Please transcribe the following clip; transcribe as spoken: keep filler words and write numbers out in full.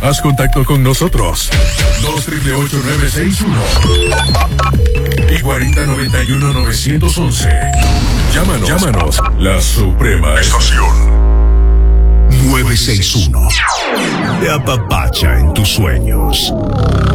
Haz contacto con nosotros. dos ocho ocho nueve seis uno y cuarenta noventa y uno novecientos once. Llámanos, llámanos. La Suprema Estación. nueve seis uno. Te apapacha en tus sueños.